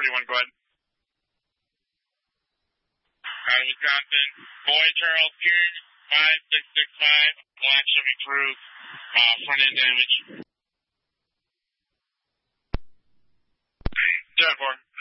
41, go ahead. Wisconsin, Boy Charles Pierce, 5665, black Chevy Cruze, front end damage. 10-4.